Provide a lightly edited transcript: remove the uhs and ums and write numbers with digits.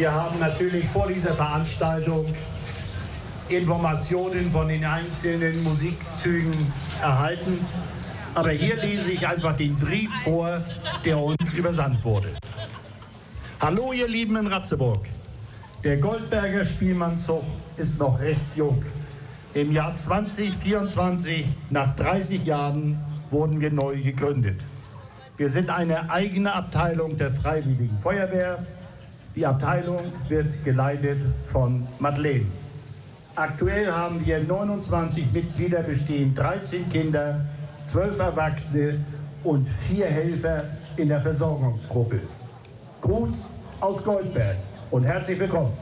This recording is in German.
Wir haben natürlich vor dieser Veranstaltung Informationen von den einzelnen Musikzügen erhalten. Aber hier lese ich einfach den Brief vor, der uns übersandt wurde. Hallo ihr Lieben in Ratzeburg. Der Goldberger Spielmannszug ist noch recht jung. Im Jahr 2024, nach 30 Jahren, wurden wir neu gegründet. Wir sind eine eigene Abteilung der Freiwilligen Feuerwehr. Die Abteilung wird geleitet von Madeleine. Aktuell haben wir 29 Mitglieder, bestehen 13 Kinder, 12 Erwachsene und 4 Helfer in der Versorgungsgruppe. Gruß aus Goldberg und herzlich willkommen.